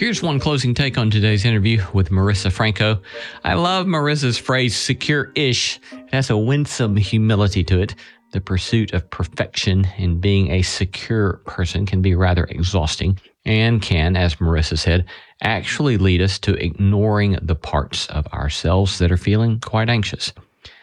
Here's one closing take on today's interview with Marissa Franco. I love Marissa's phrase, secure-ish. It has a winsome humility to it. The pursuit of perfection in being a secure person can be rather exhausting and can, as Marissa said, actually lead us to ignoring the parts of ourselves that are feeling quite anxious.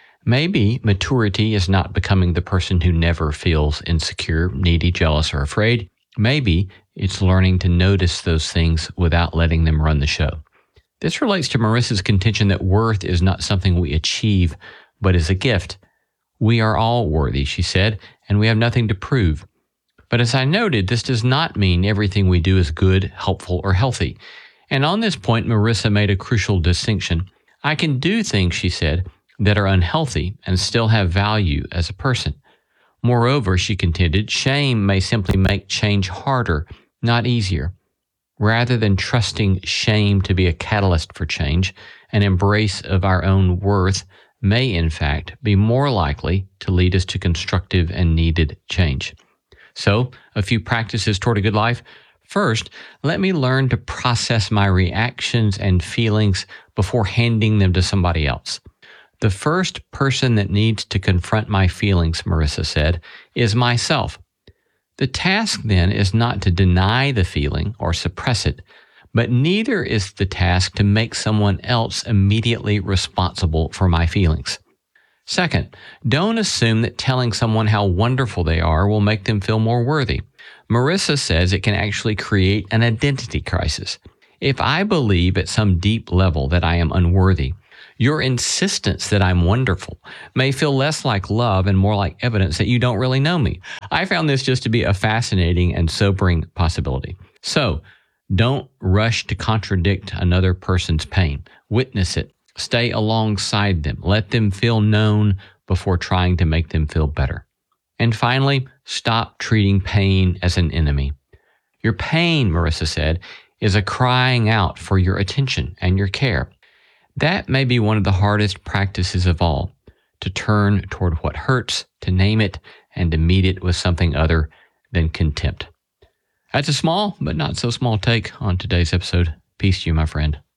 Maybe maturity is not becoming the person who never feels insecure, needy, jealous, or afraid. Maybe it's learning to notice those things without letting them run the show. This relates to Marissa's contention that worth is not something we achieve, but is a gift. We are all worthy, she said, and we have nothing to prove. But as I noted, this does not mean everything we do is good, helpful, or healthy. And on this point, Marissa made a crucial distinction. I can do things, she said, that are unhealthy and still have value as a person. Moreover, she contended, shame may simply make change harder, not easier. Rather than trusting shame to be a catalyst for change, an embrace of our own worth may, in fact, be more likely to lead us to constructive and needed change. So, a few practices toward a good life. First, let me learn to process my reactions and feelings before handing them to somebody else. The first person that needs to confront my feelings, Marissa said, is myself. The task then is not to deny the feeling or suppress it, but neither is the task to make someone else immediately responsible for my feelings. Second, don't assume that telling someone how wonderful they are will make them feel more worthy. Marissa says it can actually create an identity crisis. If I believe at some deep level that I am unworthy, your insistence that I'm wonderful may feel less like love and more like evidence that you don't really know me. I found this just to be a fascinating and sobering possibility. So, don't rush to contradict another person's pain. Witness it. Stay alongside them. Let them feel known before trying to make them feel better. And finally, stop treating pain as an enemy. Your pain, Marissa said, is a crying out for your attention and your care. That may be one of the hardest practices of all, to turn toward what hurts, to name it, and to meet it with something other than contempt. That's a small, but not so small take on today's episode. Peace to you, my friend.